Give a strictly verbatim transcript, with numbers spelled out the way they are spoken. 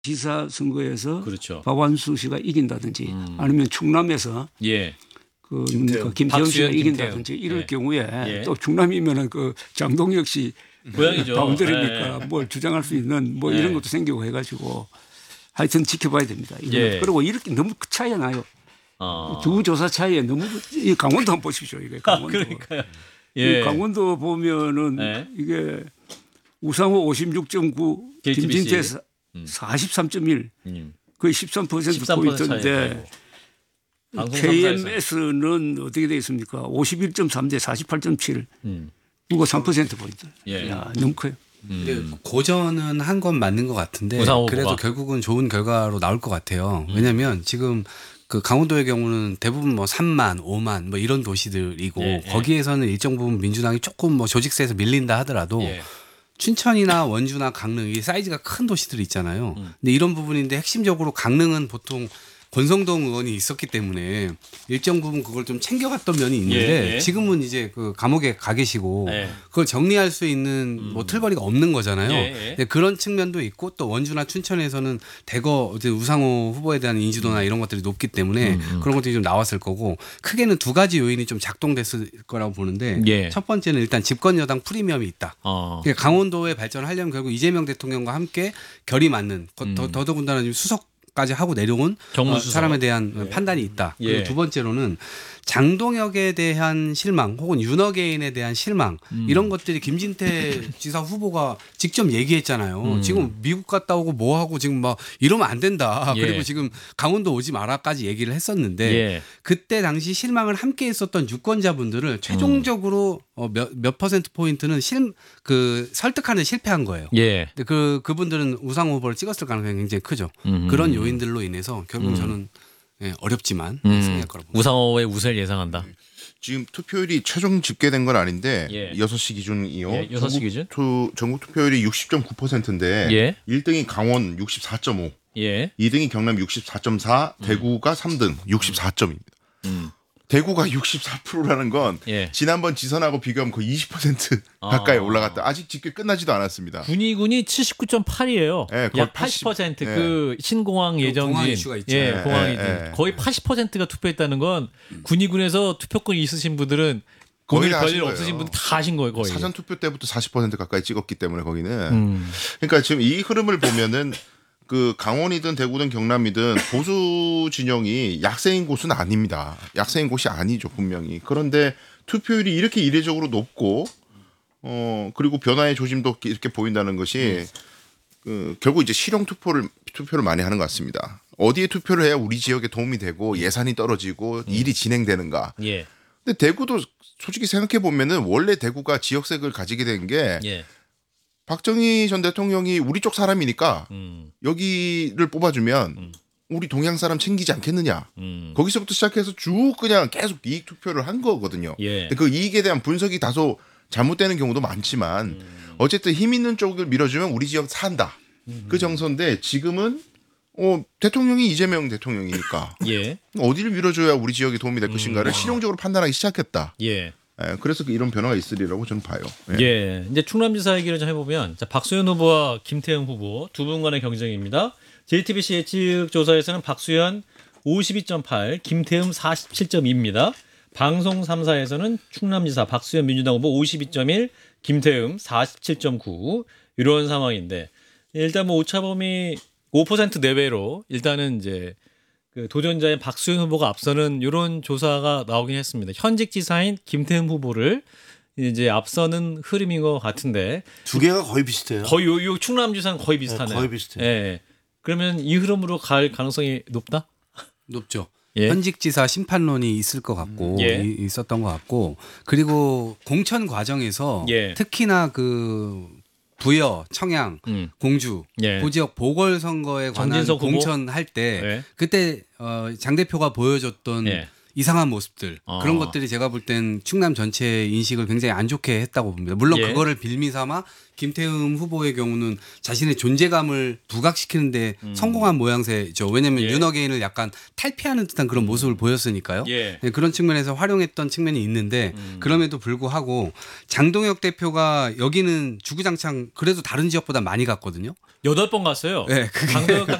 지사 선거에서 그렇죠. 박완수 씨가 이긴다든지 음. 아니면 충남에서 예. 그 김태형, 김태형 씨가 박수현, 이긴다든지 김태형. 이럴 예. 경우에 예. 또 충남이면은 그 장동혁 씨 고향이죠. 다운들이니까 예. 뭘 주장할 수 있는 뭐 예. 이런 것도 생기고 해가지고 하여튼 지켜봐야 됩니다. 예. 그리고 이렇게 너무 차이가 나요. 어. 두 조사 차이에 너무 이 강원도 한번 보십시오. 이게 강원도. 아, 그러니까요. 이 예. 강원도 보면은 예. 이게 우상호 오십육 점 구, 케이티비씨. 김진태 사십삼 점 일, 음. 거의 십삼 퍼센트 십삼 퍼센트 포인트인데 방송 삼 사에서. 케이엠에스는 어떻게 되어 있습니까? 오십일 점 삼 대 사십팔 점 칠. 음. 그거 삼 퍼센트 포인트. 예. 야, 너무 커요. 근데 고전은 한 건 맞는 것 같은데 우상호 그래도 후보가. 결국은 좋은 결과로 나올 것 같아요. 왜냐하면 지금 그 강원도의 경우는 대부분 뭐 삼만, 오만 뭐 이런 도시들이고 예, 예. 거기에서는 일정 부분 민주당이 조금 뭐 조직세에서 밀린다 하더라도 예. 춘천이나 원주나 강릉 이 사이즈가 큰 도시들이 있잖아요. 음. 근데 이런 부분인데 핵심적으로 강릉은 보통 권성동 의원이 있었기 때문에 일정 부분 그걸 좀 챙겨갔던 면이 있는데 예, 예. 지금은 이제 그 감옥에 가 계시고 예. 그걸 정리할 수 있는 뭐 틀거리가 없는 거잖아요. 예, 예. 근데 그런 측면도 있고 또 원주나 춘천에서는 대거 이제 우상호 후보에 대한 인지도나 이런 것들이 높기 때문에 음, 음. 그런 것들이 좀 나왔을 거고 크게는 두 가지 요인이 좀 작동됐을 거라고 보는데 예. 첫 번째는 일단 집권 여당 프리미엄이 있다. 어. 그러니까 강원도의 발전을 하려면 결국 이재명 대통령과 함께 결이 맞는 더, 더, 더더군다나 지금 수석까지 하고 내려온 정무수석. 어, 사람에 대한 판단이 있다. 예. 그리고 두 번째로는 장동혁에 대한 실망 혹은 윤어게인에 대한 실망 음. 이런 것들이 김진태 지사 후보가 직접 얘기했잖아요. 음. 지금 미국 갔다 오고 뭐 하고 지금 막 이러면 안 된다. 예. 그리고 지금 강원도 오지 마라까지 얘기를 했었는데 예. 그때 당시 실망을 함께 했었던 유권자분들을 최종적으로 어, 몇, 몇 퍼센트 포인트는 실, 그 설득하는 실패한 거예요. 예. 근데 그 그분들은 우상호 후보를 찍었을 가능성이 굉장히 크죠. 음. 그런 요인들로 인해서 결국 음. 저는 예, 어렵지만 음. 승리할 거라고 봅니다. 우상호의 우세를 예상한다. 지금 투표율이 최종 집계된 건 아닌데 예. 여섯 시 기준이요. 예, 여섯 시 기준. 투, 전국 투표율이 육십 점 구 퍼센트인데 예. 일 등이 강원 육십사 점 오, 예. 이 등이 경남 육십사 점 사, 대구가 삼 등 육십사 점입니다. 음. 대구가 육십사 퍼센트라는 건 예. 지난번 지선하고 비교하면 거의 이십 퍼센트 아. 가까이 올라갔다. 아직 집계 끝나지도 않았습니다. 군위군이 칠십구 점 팔이에요. 예, 거의 약 팔십 퍼센트. 팔십. 그 신공항 예정진. 공항 이슈가 있죠. 예, 예, 공항이 예, 예. 거의 팔십 퍼센트가 투표했다는 건 군위군에서 투표권이 있으신 분들은 거의 오늘 다 하신 별일 거예요. 없으신 분들 다 하신 거예요, 거의. 사전 투표 때부터 사십 퍼센트 가까이 찍었기 때문에 거기는. 음. 그러니까 지금 이 흐름을 보면은 그 강원이든 대구든 경남이든 보수 진영이 약세인 곳은 아닙니다. 약세인 곳이 아니죠, 분명히. 그런데 투표율이 이렇게 이례적으로 높고 어 그리고 변화의 조짐도 이렇게 보인다는 것이 그 결국 이제 실용 투표를 투표를 많이 하는 것 같습니다. 어디에 투표를 해야 우리 지역에 도움이 되고 예산이 떨어지고 일이 진행되는가. 예. 근데 대구도 솔직히 생각해 보면은 원래 대구가 지역색을 가지게 된 게 예. 박정희 전 대통령이 우리 쪽 사람이니까 음. 여기를 뽑아주면 음. 우리 동양 사람 챙기지 않겠느냐. 음. 거기서부터 시작해서 쭉 그냥 계속 이익 투표를 한 거거든요. 예. 근데 그 이익에 대한 분석이 다소 잘못되는 경우도 많지만 음. 어쨌든 힘 있는 쪽을 밀어주면 우리 지역 산다. 음. 그 정서인데 지금은 어, 대통령이 이재명 대통령이니까 예. 어디를 밀어줘야 우리 지역에 도움이 될 음. 것인가를 실용적으로 판단하기 시작했다. 예. 예, 그래서 이런 변화가 있으리라고 저는 봐요. 예. 예. 이제 충남지사 얘기를 좀 해보면 자, 박수현 후보와 김태형 후보 두 분 간의 경쟁입니다. 제이티비씨 예측 조사에서는 박수현 오십이 점 팔, 김태흠 사십칠 점 이입니다. 방송 삼 사에서는 충남지사 박수현 민주당 후보 오십이 점 일, 김태흠 사십칠 점 구 이런 상황인데 일단 뭐 오차범위 오 퍼센트 내외로 일단은 이제 그 도전자인 박수현 후보가 앞서는 이런 조사가 나오긴 했습니다. 현직 지사인 김태흠 후보를 이제 앞서는 흐름인 것 같은데 두 개가 거의 비슷해요. 거의 요, 요 충남지사는 거의 비슷하네요. 네, 거의 비슷해요. 예. 그러면 이 흐름으로 갈 가능성이 높다? 높죠. 예. 현직지사 심판론이 있을 것 같고 예. 이- 있었던 것 같고 그리고 공천 과정에서 예. 특히나 그 부여, 청양, 음. 공주, 예. 고지역 보궐선거에 관한 정진석 후보? 공천할 때 예. 그때 어, 장 대표가 보여줬던 예. 이상한 모습들 어. 그런 것들이 제가 볼 땐 충남 전체의 인식을 굉장히 안 좋게 했다고 봅니다. 물론 예. 그거를 빌미삼아 김태흠 후보의 경우는 자신의 존재감을 부각시키는데 음. 성공한 모양새죠. 왜냐하면 예. 윤어게인을 약간 탈피하는 듯한 그런 모습을 보였으니까요. 예. 네, 그런 측면에서 활용했던 측면이 있는데 음. 그럼에도 불구하고 장동혁 대표가 여기는 주구장창 그래도 다른 지역보다 많이 갔거든요. 여덟 번 갔어요. 네, 그게 강도혁